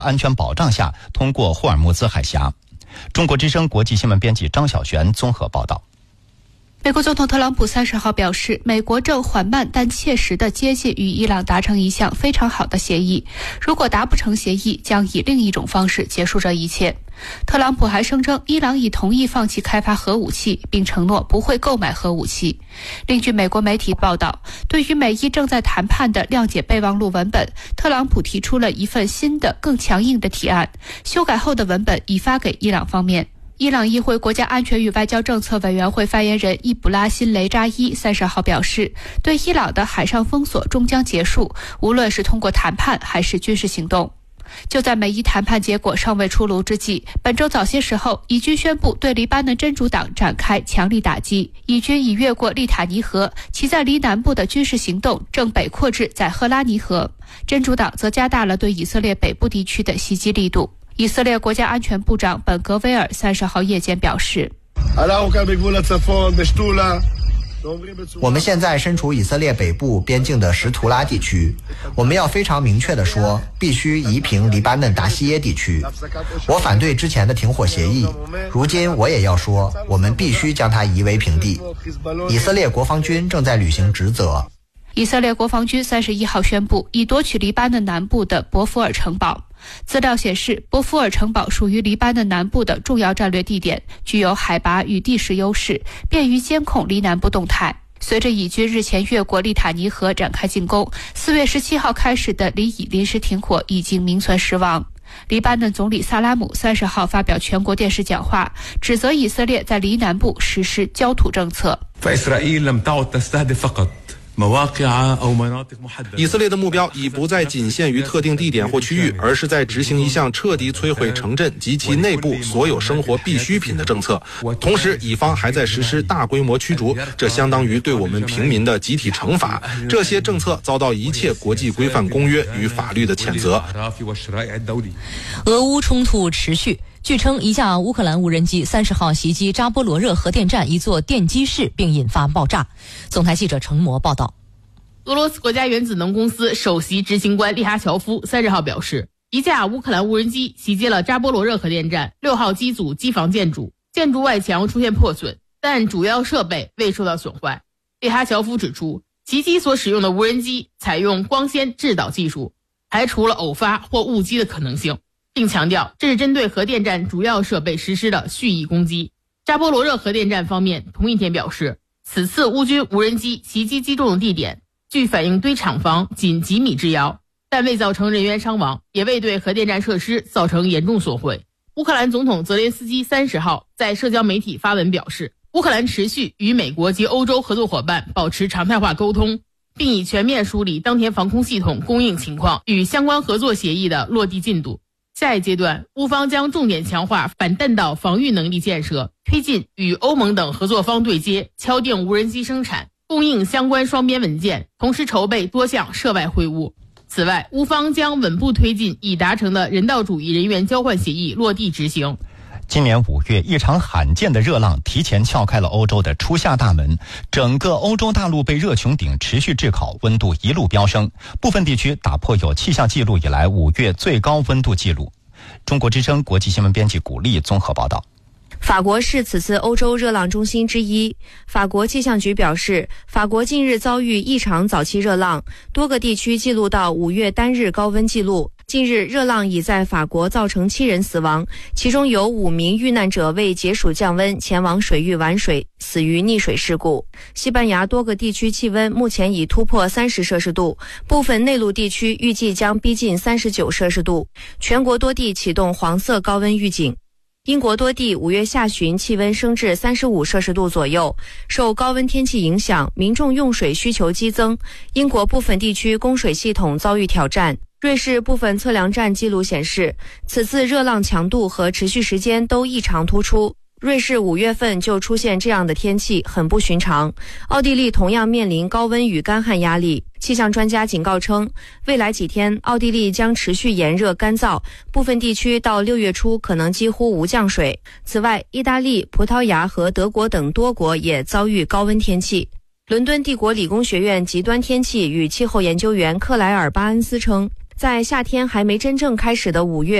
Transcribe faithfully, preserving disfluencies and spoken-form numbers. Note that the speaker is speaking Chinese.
安全保障下通过霍尔木兹海峡。中国之声国际新闻编辑张晓璇综合报道。 美国总统特朗普三十号表示，美国正缓慢但切实地接近与伊朗达成一项非常好的协议，如果达不成协议，将以另一种方式结束这一切。特朗普还声称，伊朗已同意放弃开发核武器，并承诺不会购买核武器。另据美国媒体报道，对于美伊正在谈判的谅解备忘录文本，特朗普提出了一份新的、更强硬的提案，修改后的文本已发给伊朗方面。伊朗议会国家安全与外交政策委员会发言人伊卜拉辛雷扎伊三十号表示，对伊朗的海上封锁终将结束，无论是通过谈判还是军事行动。就在美伊谈判结果尚未出炉之际，本周早些时候，以军宣布对黎巴嫩真主党展开强力打击，以军已越过利塔尼河，其在黎南部的军事行动正北扩至在赫拉尼河。真主党则加大了对以色列北部地区的袭击力度。以色列国家安全部长本格威尔三十号夜间表示， 我们现在身处以色列北部边境的什图拉地区，我们要非常明确地说，必须夷平黎巴嫩达西耶地区。我反对之前的停火协议，如今我也要说，我们必须将它夷为平地。以色列国防军正在履行职责。 以色列国防军三十一号宣布，已夺取黎巴嫩南部的博福尔城堡。资料显示，博福尔城堡属于黎巴嫩南部的重要战略地点，具有海拔与地势优势，便于监控黎南部动态。随着以军日前越过利塔尼河展开进攻，四月十七号开始的黎以临时停火已经名存实亡。黎巴嫩总理萨拉姆三十号发表全国电视讲话，指责以色列在黎南部实施焦土政策。 以色列的目标已不再仅限于特定地点或区域，而是在执行一项彻底摧毁城镇及其内部所有生活必需品的政策。同时，以方还在实施大规模驱逐，这相当于对我们平民的集体惩罚。这些政策遭到一切国际规范公约与法律的谴责。 俄乌冲突持续。据称，一架乌克兰无人机三十号袭击扎波罗热核电站一座电机室，并引发爆炸。总台记者程模报道。 俄罗斯国家原子能公司首席执行官利哈乔夫三十号表示，一架乌克兰无人机袭击了扎波罗热核电站六号机组机房建筑，建筑外墙出现破损，但主要设备未受到损坏。利哈乔夫指出，袭击所使用的无人机采用光纤制导技术，排除了偶发或误击的可能性，并强调这是针对核电站主要设备实施的蓄意攻击。扎波罗热核电站方面同一天表示，此次乌军无人机袭击击中的地点距反应堆厂房仅几米之遥，但未造成人员伤亡，也未对核电站设施造成严重损毁。乌克兰总统泽连斯基三十号在社交媒体发文表示，乌克兰持续与美国及欧洲合作伙伴保持常态化沟通，并已全面梳理当前防空系统供应情况与相关合作协议的落地进度。下一阶段，乌方将重点强化反弹道防御能力建设，推进与欧盟等合作方对接，敲定无人机生产供应相关双边文件，同时筹备多项涉外会晤。此外，乌方将稳步推进已达成的人道主义人员交换协议落地执行。 今年五月，一场罕见的热浪提前撬开了欧洲的初夏大门，整个欧洲大陆被热穹顶持续炙烤，温度一路飙升，部分地区打破有气象记录以来五月最高温度记录。中国之声国际新闻编辑古丽综合报道。 法国是此次欧洲热浪中心之一。法国气象局表示，法国近日遭遇异常早期热浪，多个地区记录到五月单日高温记录。近日，热浪已在法国造成七人死亡，其中有五名遇难者为解暑降温前往水域玩水，死于溺水事故。西班牙多个地区气温目前已突破三十摄氏度，部分内陆地区预计将逼近三十九摄氏度，全国多地启动黄色高温预警。英国多地五月下旬气温升至三十五摄氏度左右，受高温天气影响，民众用水需求激增，英国部分地区供水系统遭遇挑战。瑞士部分测量站记录显示，此次热浪强度和持续时间都异常突出。瑞士五月份就出现这样的天气，很不寻常。奥地利同样面临高温与干旱压力。气象专家警告称，未来几天奥地利将持续炎热干燥，部分地区到六月初可能几乎无降水。此外，意大利、葡萄牙和德国等多国也遭遇高温天气。伦敦帝国理工学院极端天气与气候研究员克莱尔巴恩斯称， 在夏天还没真正开始的五月，